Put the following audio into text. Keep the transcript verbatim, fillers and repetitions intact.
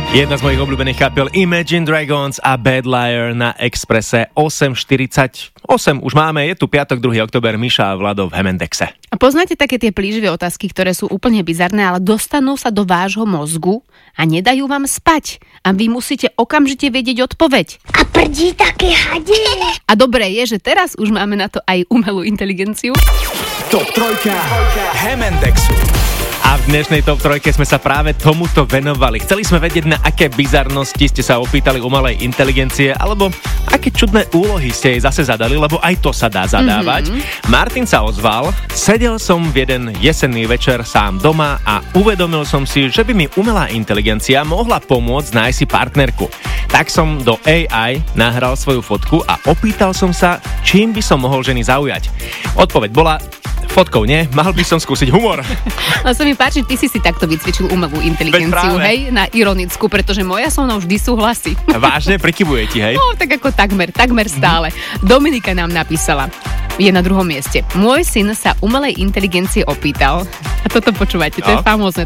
Jedna z mojich obľúbených kapiel Imagine Dragons a Bad Liar na Expresse osem štyridsaťosem. Už máme, je tu piatok, druhý október, Miša a Vlado v Hemendexe. A poznáte také tie plíživé otázky, ktoré sú úplne bizarné, ale dostanú sa do vášho mozgu a nedajú vám spať. A vy musíte okamžite vedieť odpoveď. A prdí také hadi. A dobré je, že teraz už máme na to aj umelú inteligenciu. Top trojka Hemendexu. A v dnešnej top trojke sme sa práve tomuto venovali. Chceli sme vedieť, na aké bizarnosti ste sa opýtali umelej inteligencie, alebo aké čudné úlohy ste jej zase zadali, lebo aj to sa dá zadávať. Mm-hmm. Martin sa ozval, sedel som v jeden jesenný večer sám doma a uvedomil som si, že by mi umelá inteligencia mohla pomôcť nájsť si partnerku. Tak som do á í nahral svoju fotku a opýtal som sa, čím by som mohol ženy zaujať. Odpoveď bola: fotkou nie, mal by som skúsiť humor. No sa mi páči, ty si si takto vycvičil umelú inteligenciu, hej, na ironickú, pretože moja so mnou vždy súhlasí. Vážne, prikyvuje ti, hej? No, tak ako takmer, takmer stále. Dominika nám napísala, je na druhom mieste. Môj syn sa umelej inteligencie opýtal, a toto počúvajte, to no. je famózne,